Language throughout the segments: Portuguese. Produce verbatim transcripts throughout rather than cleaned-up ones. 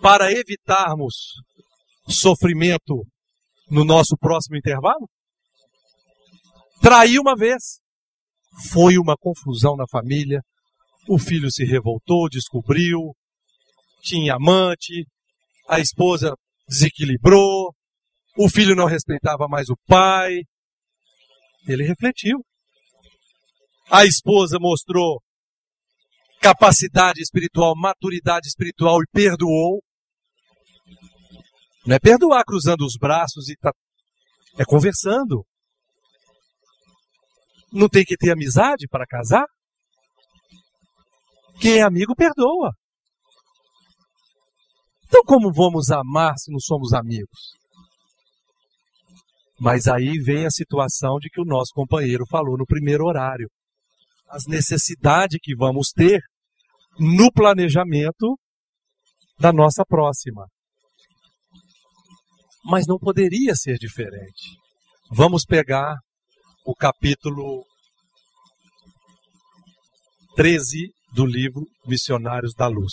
para evitarmos sofrimento no nosso próximo intervalo? Traiu uma vez. Foi uma confusão na família. O filho se revoltou, descobriu, tinha amante, a esposa desequilibrou, o filho não respeitava mais o pai. Ele refletiu. A esposa mostrou capacidade espiritual, maturidade espiritual e perdoou. Não é perdoar cruzando os braços e tá... é conversando. Não tem que ter amizade para casar? Quem é amigo perdoa. Então como vamos amar se não somos amigos? Mas aí vem a situação de que o nosso companheiro falou no primeiro horário. As necessidades que vamos ter no planejamento da nossa próxima. Mas não poderia ser diferente. Vamos pegar o capítulo treze do livro Missionários da Luz.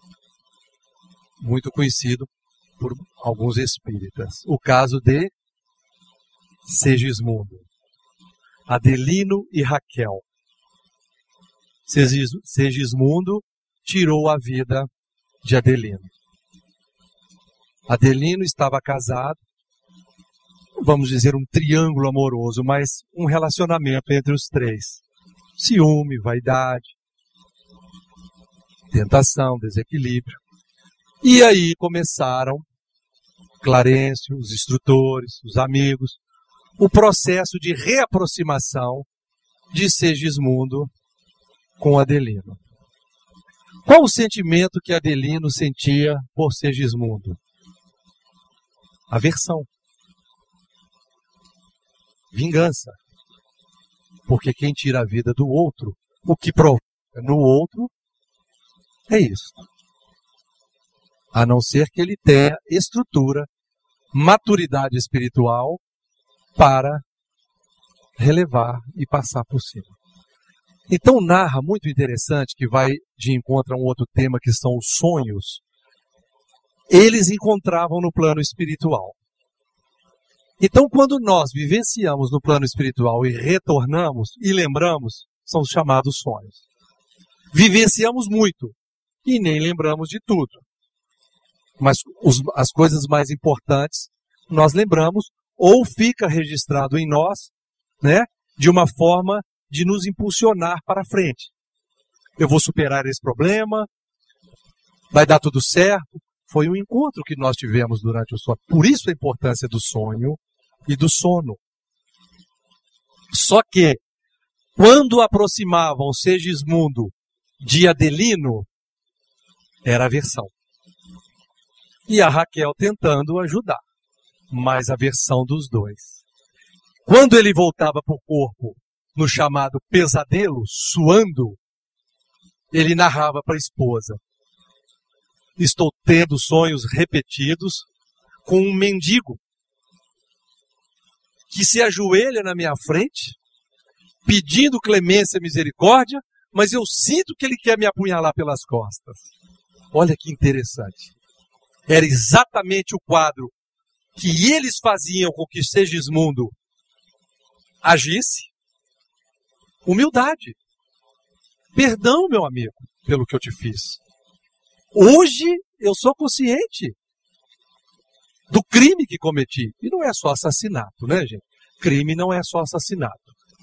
Muito conhecido por alguns espíritas. O caso de Segismundo, Adelino e Raquel. Segismundo tirou a vida de Adelino. Adelino estava casado, vamos dizer um triângulo amoroso, mas um relacionamento entre os três. Ciúme, vaidade, tentação, desequilíbrio. E aí começaram Clarencio, os instrutores, os amigos, o processo de reaproximação de Segismundo com Adelino. Qual o sentimento que Adelino sentia por Segismundo? Aversão. Vingança. Porque quem tira a vida do outro, o que provoca no outro, é isso. A não ser que ele tenha estrutura, maturidade espiritual para relevar e passar por cima. Então narra, muito interessante, que vai de encontro a um outro tema que são os sonhos. Eles encontravam no plano espiritual. Então quando nós vivenciamos no plano espiritual e retornamos e lembramos, são os chamados sonhos. Vivenciamos muito e nem lembramos de tudo. Mas os, as coisas mais importantes nós lembramos ou fica registrado em nós, né, de uma forma de nos impulsionar para frente. Eu vou superar esse problema, vai dar tudo certo. Foi um encontro que nós tivemos durante o sonho. Por isso a importância do sonho e do sono. Só que, quando aproximavam Segismundo de Adelino, era aversão. E a Raquel tentando ajudar, mas a aversão dos dois. Quando ele voltava para o corpo, no chamado pesadelo, suando, ele narrava para a esposa: estou tendo sonhos repetidos com um mendigo que se ajoelha na minha frente, pedindo clemência e misericórdia, mas eu sinto que ele quer me apunhalar pelas costas. Olha que interessante. Era exatamente o quadro que eles faziam com que Segismundo agisse. Humildade. Perdão, meu amigo, pelo que eu te fiz. Hoje eu sou consciente do crime que cometi. E não é só assassinato, né, gente? Crime não é só assassinato.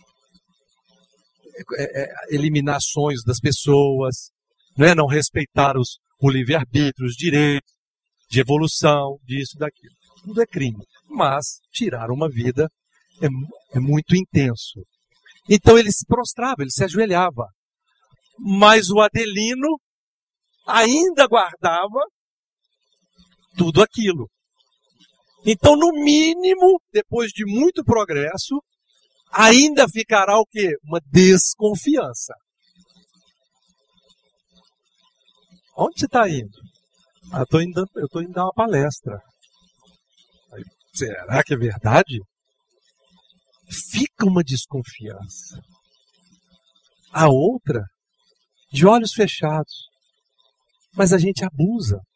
É, é, eliminar sonhos das pessoas, né? Não respeitar os, o livre-arbítrio, os direitos de evolução, disso, daquilo. Tudo é crime. Mas tirar uma vida é, é muito intenso. Então ele se prostrava, ele se ajoelhava. Mas o Adelino ainda guardava tudo aquilo. Então, no mínimo, depois de muito progresso, ainda ficará o quê? Uma desconfiança. Onde você está indo? Ah, eu estou indo, eu estou indo dar uma palestra. Aí, será que é verdade? Fica uma desconfiança. A outra, de olhos fechados. Mas a gente abusa.